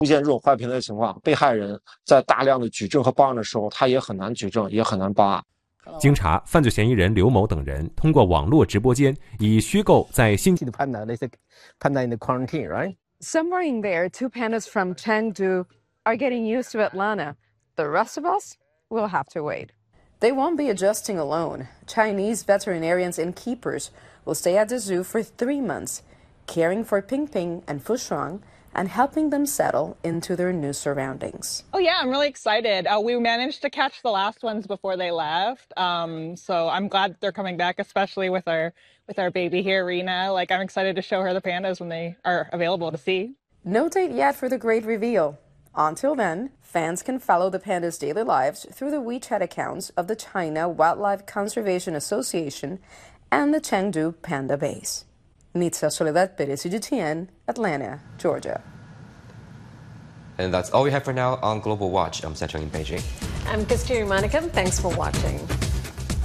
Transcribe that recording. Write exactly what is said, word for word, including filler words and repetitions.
出现这种坏评的情况，被害人在大量的举证和报案的时候，他也很难举证，也很难报案。 经查，犯罪嫌疑人刘某等人通过网络直播间，以虚构在新 panda, they said panda in the quarantine, right? Somewhere in there, two pandas from Chengdu are getting used to Atlanta. The rest of us will have to wait. They won't be adjusting alone. Chinese veterinarians and keepers will stay at the zoo for three months, caring for Ping Ping and Fu Shuang and helping them settle into their new surroundings. Oh yeah, I'm really excited. Uh, we managed to catch the last ones before they left, um, so I'm glad they're coming back, especially with our with our baby here, Rena. Like, I'm excited to show her the pandas when they are available to see. No date yet for the great reveal. Until then, fans can follow the pandas' daily lives through the WeChat accounts of the China Wildlife Conservation Association and the Chengdu Panda Base. Nitza Soledad Perez, C G T N, Atlanta, Georgia. And that's all we have for now on Global Watch. I'm Setchong in Beijing. I'm Kasturi Manikam. Thanks for watching.